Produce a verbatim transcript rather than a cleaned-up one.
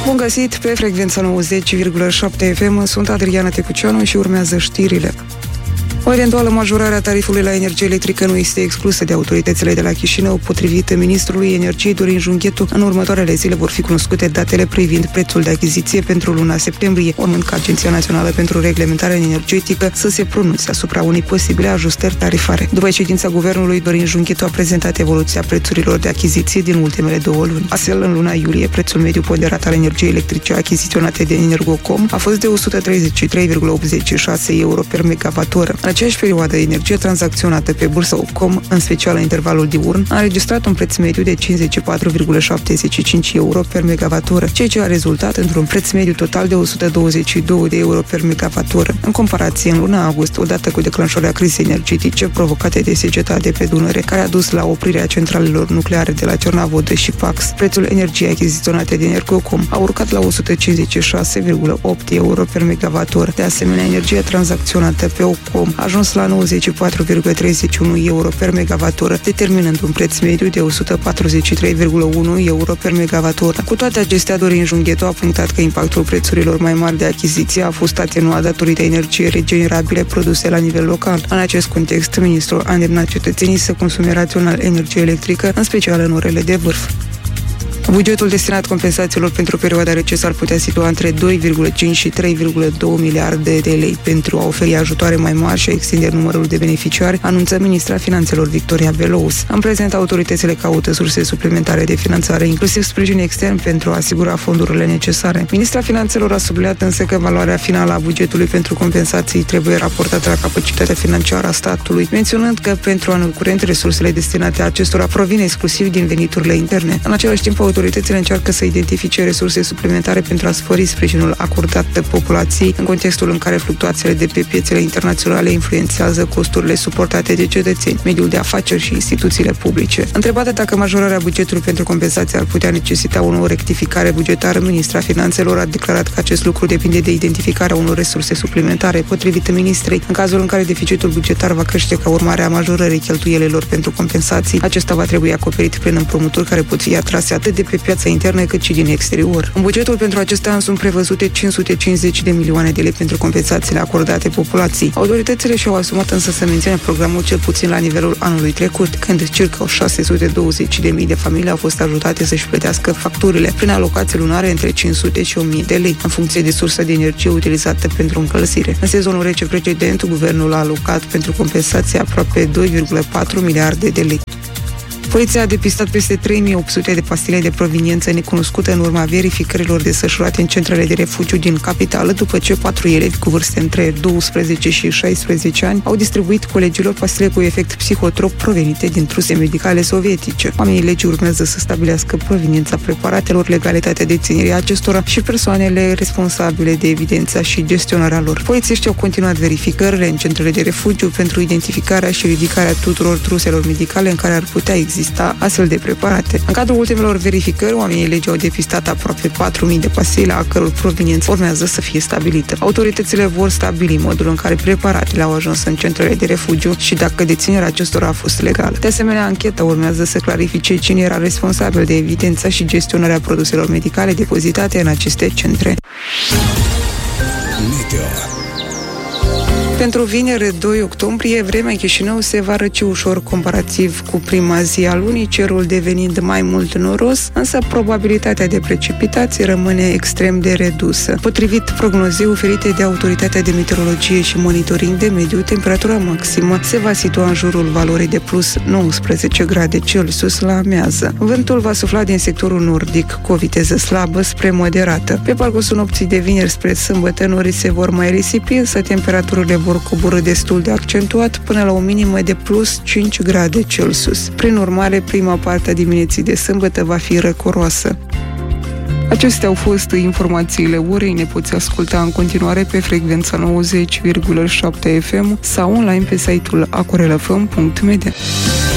Bun găsit pe frecvența nouăzeci virgulă șapte F M, sunt Adriana Tecuceanu și urmează știrile. O eventuală majorare a tarifului la energie electrică nu este exclusă de autoritățile de la Chișinău. Potrivit ministrului energiei Dorin Junghetu, în următoarele zile vor fi cunoscute datele privind prețul de achiziție pentru luna septembrie, urmând ca Agenția Națională pentru Reglementare Energetică să se pronunțe asupra unei posibile ajustări tarifare. După ședința guvernului, Dorin Junghetu a prezentat evoluția prețurilor de achiziție din ultimele două luni. Astfel, în luna iulie, prețul mediu ponderat al energiei electrice achiziționate de Energocom a fost de o sută treizeci și trei virgulă optzeci și șase euro per megawattoră. În aceeași perioadă, energia tranzacționată pe bursa Opcom, în special în intervalul diurn, a înregistrat un preț mediu de cincizeci și patru virgulă șaptezeci și cinci euro per megawattoră, ceea ce a rezultat într-un preț mediu total de o sută douăzeci și doi de euro per megawattoră. În comparație, în luna august, odată cu declanșarea crizei energetice provocate de seceta de pe Dunăre, care a dus la oprirea centralelor nucleare de la Cernavodă și Pax, prețul energiei achiziționate de Energocom a urcat la o sută cincizeci și șase virgulă opt euro per megawattoră. De asemenea, energia tranzacționată pe Opcom a ajuns la nouăzeci și patru virgulă treizeci și unu euro per megawattoră, determinând un preț mediu de o sută patruzeci și trei virgulă unu euro per megawattoră. Cu toate acestea, Dorin Junghetu a punctat că impactul prețurilor mai mari de achiziție a fost atenuat datorită energiei regenerabile produse la nivel local. În acest context, ministrul a îndemnat cetățenii să consume rațional energie electrică, în special în orele de vârf. Bugetul destinat compensațiilor pentru perioada rece s-ar putea situa între doi virgulă cinci și trei virgulă doi miliarde de lei pentru a oferi ajutoare mai mari și a extinde numărul de beneficiari, anunță ministra Finanțelor Victoria Belouz. În prezent, autoritățile caută surse suplimentare de finanțare, inclusiv sprijin extern, pentru a asigura fondurile necesare. Ministra Finanțelor a subliniat însă că valoarea finală a bugetului pentru compensații trebuie raportată la capacitatea financiară a statului, menționând că pentru anul curent resursele destinate acestora provin exclusiv din veniturile interne. În același timp, autoritățile încearcă să identifice resurse suplimentare pentru a spori sprijinul acordat populației în contextul în care fluctuațiile de pe piețele internaționale influențează costurile suportate de cetățeni, mediul de afaceri și instituțiile publice. Întrebată dacă majorarea bugetului pentru compensație ar putea necesita o nouă rectificare bugetară, ministra Finanțelor a declarat că acest lucru depinde de identificarea unor resurse suplimentare. Potrivit ministrei, în cazul în care deficitul bugetar va crește ca urmare a majorării cheltuielilor pentru compensații, acesta va trebui acoperit prin împrumuturi care pot fi atrase atât de pe piața internă cât și din exterior. În bugetul pentru acest an sunt prevăzute cinci sute cincizeci de milioane de lei pentru compensațiile acordate populației. Autoritățile și-au asumat însă să mențină programul cel puțin la nivelul anului trecut, când circa șase sute douăzeci de mii de familii au fost ajutate să-și plătească facturile prin alocații lunare între cinci sute și o mie de lei, în funcție de sursa de energie utilizată pentru încălzire. În sezonul rece precedent, guvernul a alocat pentru compensație aproape doi virgulă patru miliarde de lei. Poliția a depistat peste trei mii opt sute de pastile de proveniență necunoscută în urma verificărilor desfășurate în centrele de refugiu din capitală, după ce patru elevi cu vârste între douăsprezece și șaisprezece ani au distribuit colegilor pastile cu efect psihotrop provenite din truse medicale sovietice. Oamenii legii urmează să stabilească proveniența preparatelor, legalitatea deținerii acestora și persoanele responsabile de evidența și gestionarea lor. Polițiștii au continuat verificările în centrele de refugiu pentru identificarea și ridicarea tuturor truselor medicale în care ar putea exista astfel de preparate. În cadrul ultimelor verificări, oamenii legii au depistat aproape patru mii de pastile, a căror proveniență urmează să fie stabilită. Autoritățile vor stabili modul în care preparatele au ajuns în centrele de refugiu și dacă deținerea acestora a fost legală. De asemenea, ancheta urmează să clarifice cine era responsabil de evidența și gestionarea produselor medicale depozitate în aceste centre. Meteo. Pentru vineri, doi octombrie, vremea în Chișinău se va răci ușor comparativ cu prima zi a lunii, cerul devenind mai mult noros, însă probabilitatea de precipitații rămâne extrem de redusă. Potrivit prognozei oferite de Autoritatea de Meteorologie și Monitoring de Mediu, temperatura maximă se va situa în jurul valorii de plus nouăsprezece grade Celsius la amiază. Vântul va sufla din sectorul nordic cu o viteză slabă spre moderată. Pe parcursul nopții de vineri spre sâmbătă, norii se vor mai risipi, însă temperaturile vor coborî destul de accentuat până la o minimă de plus cinci grade Celsius. Prin urmare, prima parte a dimineții de sâmbătă va fi răcoroasă. Acestea au fost informațiile orei. Ne poți asculta în continuare pe frecvența nouăzeci virgulă șapte F M sau online pe site-ul acorelafm punct media.